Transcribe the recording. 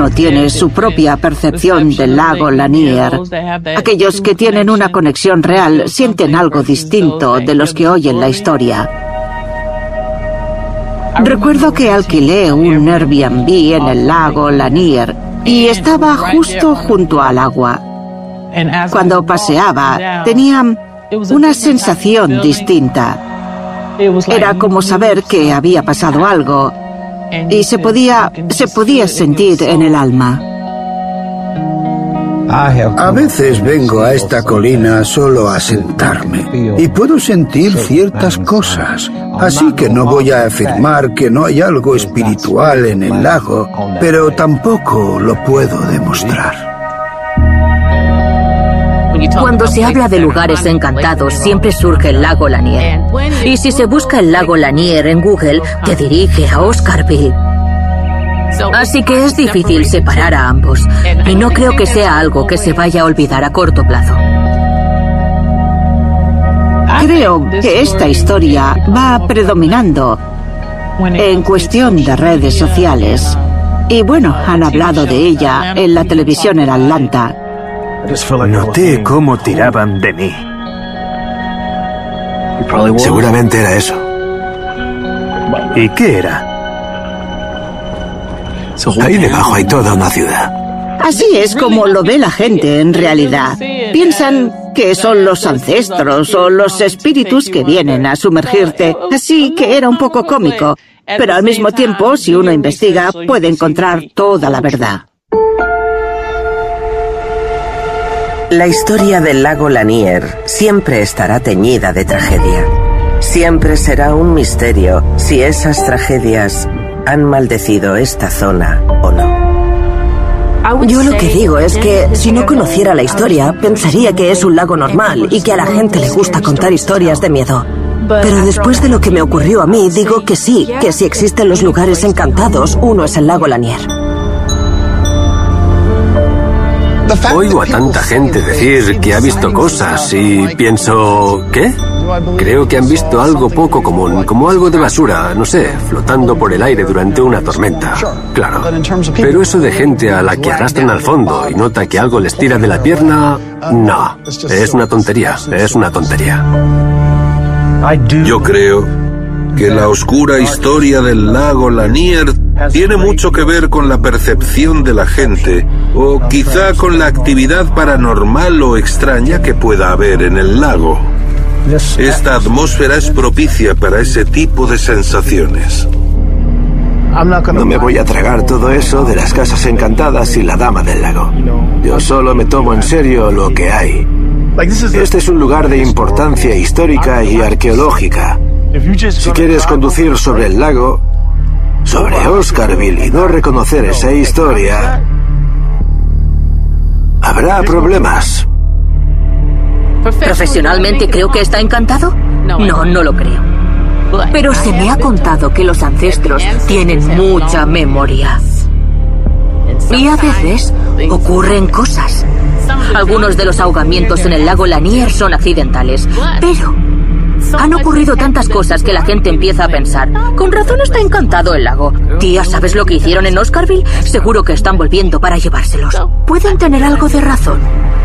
uno tiene su propia percepción del lago Lanier. Aquellos que tienen una conexión real sienten algo distinto de los que oyen la historia. Recuerdo que alquilé un Airbnb en el lago Lanier y estaba justo junto al agua. Cuando paseaba, tenía una sensación distinta. Era como saber que había pasado algo y se podía sentir en el alma. A veces vengo a esta colina solo a sentarme y puedo sentir ciertas cosas. Así que no voy a afirmar que no hay algo espiritual en el lago, pero tampoco lo puedo demostrar. Cuando se habla de lugares encantados, siempre surge el lago Lanier. Y si se busca el lago Lanier en Google, te dirige a Oscarville. Así que es difícil separar a ambos, y no creo que sea algo que se vaya a olvidar a corto plazo. Creo que esta historia va predominando en cuestión de redes sociales. Y bueno, han hablado de ella en la televisión en Atlanta. Noté cómo tiraban de mí. Seguramente era eso. ¿Y qué era? Ahí debajo hay toda una ciudad. Así es como lo ve la gente en realidad. Piensan que son los ancestros o los espíritus que vienen a sumergirte. Así que era un poco cómico. Pero al mismo tiempo, si uno investiga, puede encontrar toda la verdad. La historia del lago Lanier siempre estará teñida de tragedia. Siempre será un misterio si esas tragedias han maldecido esta zona o no. Yo lo que digo es que si no conociera la historia, pensaría que es un lago normal y que a la gente le gusta contar historias de miedo. Pero después de lo que me ocurrió a mí, digo que sí, que si existen los lugares encantados, uno es el lago Lanier. Oigo a tanta gente decir que ha visto cosas y pienso, ¿qué? Creo que han visto algo poco común, como algo de basura, no sé, flotando por el aire durante una tormenta. Claro. Pero eso de gente a la que arrastran al fondo y nota que algo les tira de la pierna, no. Es una tontería, es una tontería. Yo creo que la oscura historia del lago Lanier tiene mucho que ver con la percepción de la gente, o quizá con la actividad paranormal o extraña que pueda haber en el lago. Esta atmósfera es propicia para ese tipo de sensaciones. No me voy a tragar todo eso de las casas encantadas y la dama del lago. Yo solo me tomo en serio lo que hay. Este es un lugar de importancia histórica y arqueológica. Si quieres conducir sobre el lago, sobre Oscarville, y no reconocer esa historia, habrá problemas. ¿Profesionalmente creo que está encantado? No, no lo creo. Pero se me ha contado que los ancestros tienen mucha memoria. Y a veces ocurren cosas. Algunos de los ahogamientos en el lago Lanier son accidentales, pero han ocurrido tantas cosas que la gente empieza a pensar, con razón está encantado el lago. Tía, ¿sabes lo que hicieron en Oscarville? Seguro que están volviendo para llevárselos. Pueden tener algo de razón.